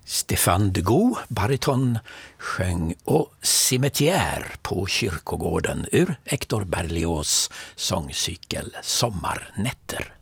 Stefan de Gaulle, bariton, sjöng och cimetiär på kyrkogården ur Hector Berlioz sångcykel Sommarnätter.